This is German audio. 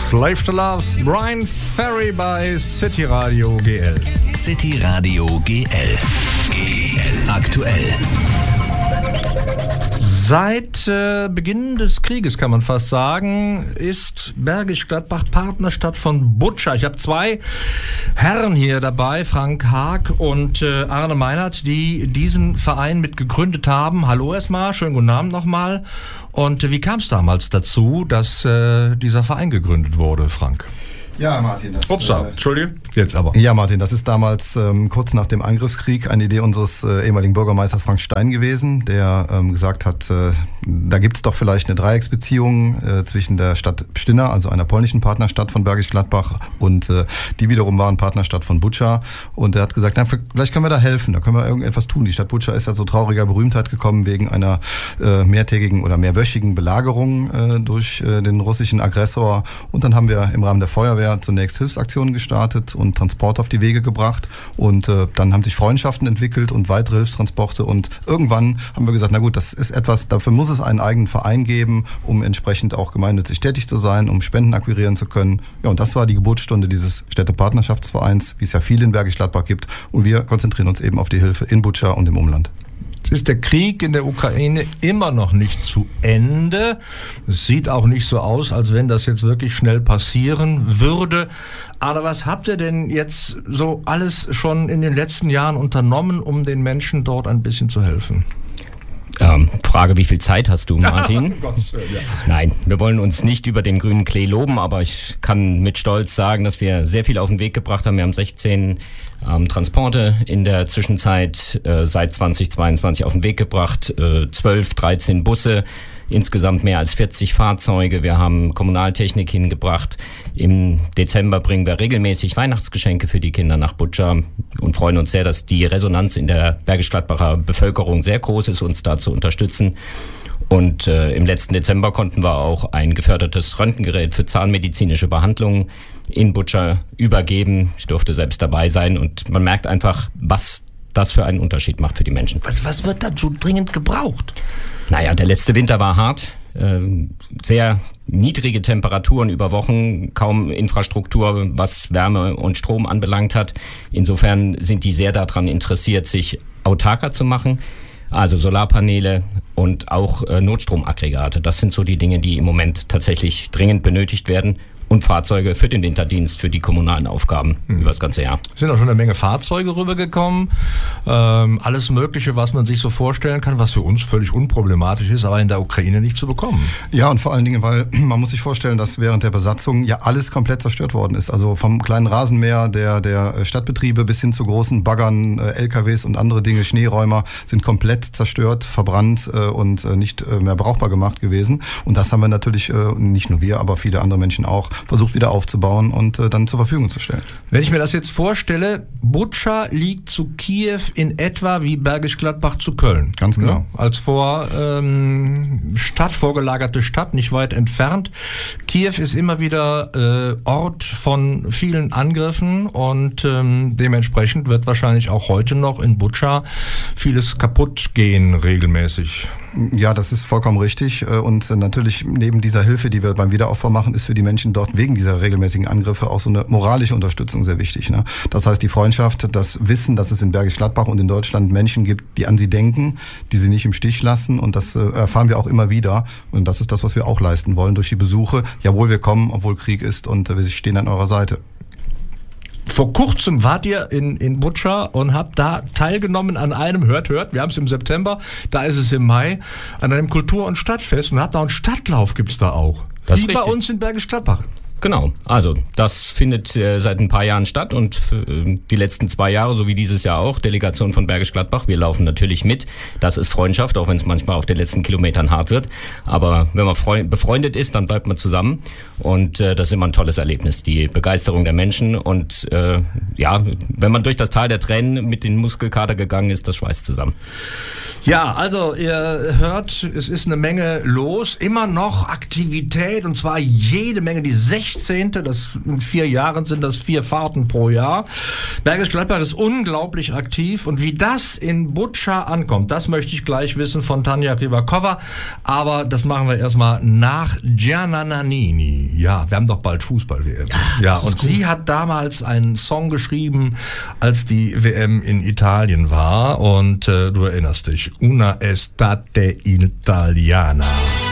Slave to Love, Brian Ferry bei City Radio GL. City Radio GL. Aktuell. Seit Beginn des Krieges, kann man fast sagen, ist Bergisch Gladbach Partnerstadt von Butcher. Ich habe zwei Herren hier dabei, Frank Haag und Arne Meinert, die diesen Verein mit gegründet haben. Hallo erstmal, schönen guten Abend nochmal. Und wie kam es damals dazu, dass dieser Verein gegründet wurde, Frank? Ja, Martin, Entschuldigung, jetzt aber. Ja, Martin, das ist damals kurz nach dem Angriffskrieg eine Idee unseres ehemaligen Bürgermeisters Frank Stein gewesen, der gesagt hat, da gibt es doch vielleicht eine Dreiecksbeziehung zwischen der Stadt Psztyna, also einer polnischen Partnerstadt von Bergisch Gladbach, und die wiederum waren Partnerstadt von Butcher. Und er hat gesagt, na, vielleicht können wir da helfen, da können wir irgendetwas tun. Die Stadt Butcher ist ja zu trauriger Berühmtheit gekommen wegen einer mehrtägigen oder mehrwöchigen Belagerung durch den russischen Aggressor. Und dann haben wir im Rahmen der Feuerwehr zunächst Hilfsaktionen gestartet und Transport auf die Wege gebracht, und dann haben sich Freundschaften entwickelt und weitere Hilfstransporte, und irgendwann haben wir gesagt, na gut, das ist etwas, dafür muss es einen eigenen Verein geben, um entsprechend auch gemeinnützig tätig zu sein, um Spenden akquirieren zu können. Ja, und das war die Geburtsstunde dieses Städtepartnerschaftsvereins, wie es ja viele in Bergisch Gladbach gibt, und wir konzentrieren uns eben auf die Hilfe in Butcher und im Umland. Ist der Krieg in der Ukraine immer noch nicht zu Ende. Es sieht auch nicht so aus, als wenn das jetzt wirklich schnell passieren würde. Aber was habt ihr denn jetzt so alles schon in den letzten Jahren unternommen, um den Menschen dort ein bisschen zu helfen? Frage, wie viel Zeit hast du, Martin? Gottes Willen, ja. Nein, wir wollen uns nicht über den grünen Klee loben, aber ich kann mit Stolz sagen, dass wir sehr viel auf den Weg gebracht haben. Wir haben 16 Transporte in der Zwischenzeit seit 2022 auf den Weg gebracht, 12, 13 Busse, insgesamt mehr als 40 Fahrzeuge. Wir haben Kommunaltechnik hingebracht. Im Dezember bringen wir regelmäßig Weihnachtsgeschenke für die Kinder nach Butcher und freuen uns sehr, dass die Resonanz in der Bergisch Gladbacher Bevölkerung sehr groß ist, uns da zu unterstützen. Und im letzten Dezember konnten wir auch ein gefördertes Röntgengerät für zahnmedizinische Behandlungen in Butcher übergeben. Ich durfte selbst dabei sein, und man merkt einfach, was das für einen Unterschied macht für die Menschen. Was wird da so dringend gebraucht? Naja, der letzte Winter war hart. Sehr niedrige Temperaturen über Wochen, kaum Infrastruktur, was Wärme und Strom anbelangt hat. Insofern sind die sehr daran interessiert, sich autarker zu machen. Also Solarpaneele und auch Notstromaggregate. Das sind so die Dinge, die im Moment tatsächlich dringend benötigt werden. Und Fahrzeuge für den Winterdienst, für die kommunalen Aufgaben über das ganze Jahr. Es sind auch schon eine Menge Fahrzeuge rübergekommen. Alles Mögliche, was man sich so vorstellen kann, was für uns völlig unproblematisch ist, aber in der Ukraine nicht zu bekommen. Ja, und vor allen Dingen, weil man muss sich vorstellen, dass während der Besatzung ja alles komplett zerstört worden ist. Also vom kleinen Rasenmäher der Stadtbetriebe bis hin zu großen Baggern, LKWs und andere Dinge, Schneeräumer, sind komplett zerstört, verbrannt und nicht mehr brauchbar gemacht gewesen. Und das haben wir natürlich, nicht nur wir, aber viele andere Menschen auch, versucht wieder aufzubauen und dann zur Verfügung zu stellen. Wenn ich mir das jetzt vorstelle, Butcher liegt zu Kiew in etwa wie Bergisch Gladbach zu Köln. Ganz genau. Ja, als vorgelagerte Stadt, nicht weit entfernt. Kiew ist immer wieder Ort von vielen Angriffen, und dementsprechend wird wahrscheinlich auch heute noch in Butcher vieles kaputt gehen regelmäßig. Ja, das ist vollkommen richtig, und natürlich neben dieser Hilfe, die wir beim Wiederaufbau machen, ist für die Menschen dort wegen dieser regelmäßigen Angriffe auch so eine moralische Unterstützung sehr wichtig. Ne? Das heißt, die Freundschaft, das Wissen, dass es in Bergisch Gladbach und in Deutschland Menschen gibt, die an sie denken, die sie nicht im Stich lassen, und das erfahren wir auch immer wieder, und das ist das, was wir auch leisten wollen durch die Besuche. Jawohl, wir kommen, obwohl Krieg ist, und wir stehen an eurer Seite. Vor kurzem wart ihr in Butcher und habt da teilgenommen an einem, hört, wir haben es im September, da ist es im Mai, an einem Kultur- und Stadtfest, und habt da einen Stadtlauf, gibt's da auch. Das wie ist bei richtig. uns in Bergisch Gladbach. Genau, also das findet seit ein paar Jahren statt, und die letzten 2 Jahre, so wie dieses Jahr auch, Delegation von Bergisch Gladbach, wir laufen natürlich mit. Das ist Freundschaft, auch wenn es manchmal auf den letzten Kilometern hart wird. Aber wenn man befreundet ist, dann bleibt man zusammen, und das ist immer ein tolles Erlebnis, die Begeisterung der Menschen, und ja, wenn man durch das Tal der Tränen mit den Muskelkater gegangen ist, das schweißt zusammen. Ja, also ihr hört, es ist eine Menge los, immer noch Aktivität, und zwar jede Menge, die 16 16. In 4 Jahren sind das 4 Fahrten pro Jahr. Bergisch Gladbach ist unglaublich aktiv und wie das in Butscha ankommt, das möchte ich gleich wissen von Tanja Rybakova. Aber das machen wir erstmal nach Gianna Nannini. Ja, wir haben doch bald Fußball-WM. Ja, und sie hat damals einen Song geschrieben, als die WM in Italien war. Und du erinnerst dich, Una estate italiana.